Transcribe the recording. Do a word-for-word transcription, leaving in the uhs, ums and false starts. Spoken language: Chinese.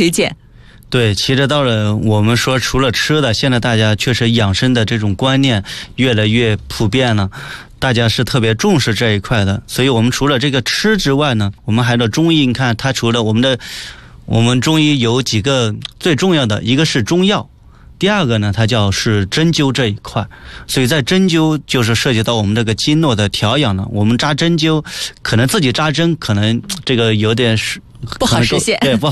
推荐？ 对，其实到了我们说除了吃的，现在大家确实养生的这种观念越来越普遍了，大家是特别重视这一块的。所以我们除了这个吃之外呢，我们还有中医，你看它除了我们的我们中医有几个最重要的，一个是中药，第二个呢它叫是针灸这一块。所以在针灸就是涉及到我们这个经络的调养了。我们扎针灸可能自己扎针可能这个有点是不好实现， 对，不好